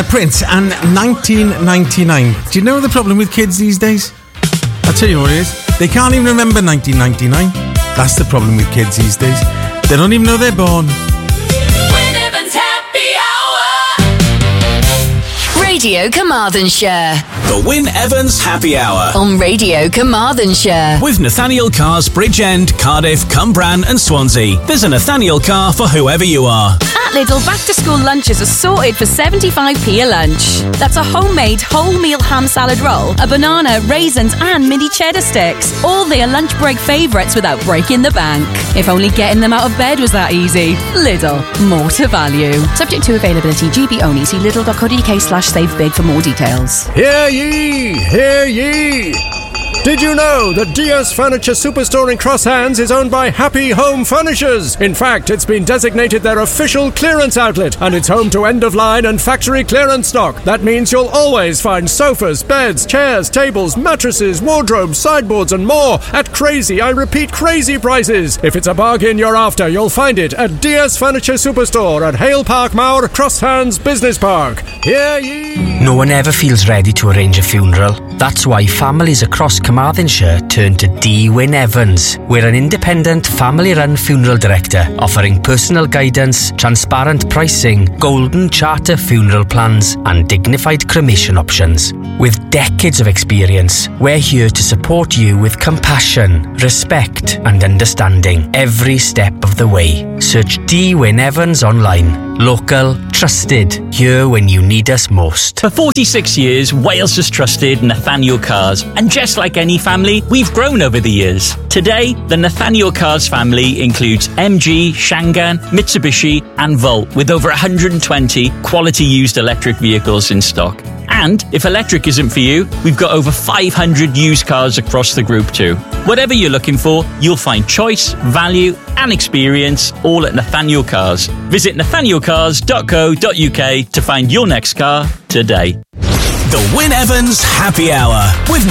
Prince and 1999. Do you know the problem with kids these days? I'll tell you what it is. They can't even remember 1999. That's the problem with kids these days. They don't even know they're born. Win Evans Happy Hour. Radio Carmarthenshire. The Win Evans Happy Hour. On Radio Carmarthenshire. With Nathaniel Cars Bridgend, Cardiff, Cumbran and Swansea. There's a Nathaniel car for whoever you are. At Lidl, back-to-school lunches are sorted for 75p a lunch. That's a homemade whole-meal ham salad roll, a banana, raisins and mini cheddar sticks. All their lunch break favourites without breaking the bank. If only getting them out of bed was that easy. Lidl, more to value. Subject to availability, GB only. See lidl.co.uk/savebig for more details. Hear ye! Hear ye! Did you know that Diaz Furniture Superstore in Cross Hands is owned by Happy Home Furnishers? In fact, it's been designated their official clearance outlet, and it's home to end-of-line and factory clearance stock. That means you'll always find sofas, beds, chairs, tables, mattresses, wardrobes, sideboards and more at crazy, I repeat, crazy prices. If it's a bargain you're after, you'll find it at Diaz Furniture Superstore at Hale Park Mauer, Cross Hands Business Park. Hear ye! No one ever feels ready to arrange a funeral. That's why families across Carmarthenshire turn to D. Wyn Evans. We're an independent family-run funeral director offering personal guidance, transparent pricing, golden charter funeral plans and dignified cremation options. With decades of experience, we're here to support you with compassion, respect and understanding every step of the way. Search D. Wyn Evans online. Local, trusted, here when you need us most. For 46 years, Wales has trusted Nathaniel Cars. And just like any family, we've grown over the years. Today, the Nathaniel Cars family includes MG, Shangan, Mitsubishi and Volt, with over 120 quality used electric vehicles in stock. And if electric isn't for you, we've got over 500 used cars across the group too. Whatever you're looking for, you'll find choice, value and experience all at Nathaniel Cars. Visit nathanielcars.co.uk to find your next car today. The Win Evans Happy Hour with